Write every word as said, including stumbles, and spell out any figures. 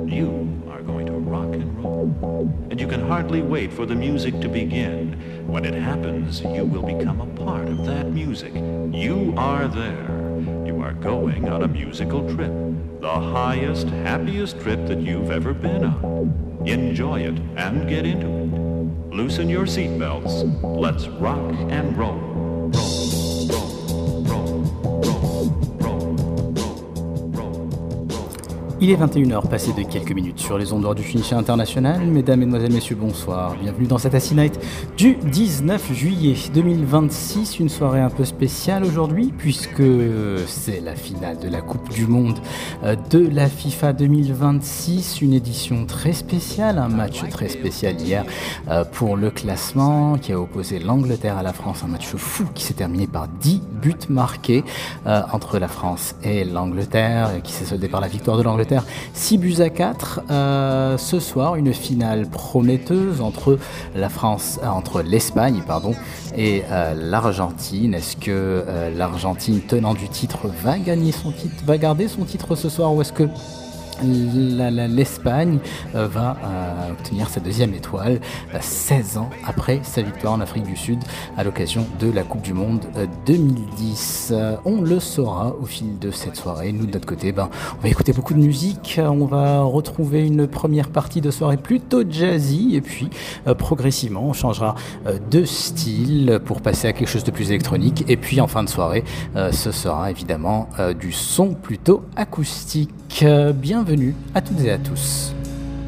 You are going to rock and roll. And you can hardly wait for the music to begin. When it happens, you will become a part of that music. You are there. You are going on a musical trip. The highest, happiest trip that you've ever been on. Enjoy it and get into it. Loosen your seatbelts. Let's rock and roll. Il est vingt et une heures, passé de quelques minutes sur les ondes du Fincher International. Mesdames, Mesdemoiselles, Messieurs, bonsoir. Bienvenue dans cette Acid Night du dix-neuf juillet deux mille vingt-six. Une soirée un peu spéciale aujourd'hui puisque c'est la finale de la Coupe du Monde de la FIFA deux mille vingt-six. Une édition très spéciale, un match très spécial hier pour le classement qui a opposé l'Angleterre à la France. Un match fou qui s'est terminé par dix buts marqués entre la France et l'Angleterre, qui s'est soldé par la victoire de l'Angleterre. six buts à quatre. Euh, ce soir, une finale prometteuse entre la France, euh, entre l'Espagne, pardon, et euh, l'Argentine. Est-ce que euh, l'Argentine, tenant du titre, va gagner son titre, va garder son titre ce soir, ou est-ce que La, la, l'Espagne euh, va euh, obtenir sa deuxième étoile euh, seize ans après sa victoire en Afrique du Sud à l'occasion de la Coupe du Monde euh, deux mille dix. Euh, on le saura au fil de cette soirée. Nous, de notre côté, ben, on va écouter beaucoup de musique. On va retrouver une première partie de soirée plutôt jazzy et puis euh, progressivement, on changera euh, de style pour passer à quelque chose de plus électronique. Et puis en fin de soirée, euh, ce sera évidemment euh, du son plutôt acoustique. Euh, bienvenue à toutes et à tous.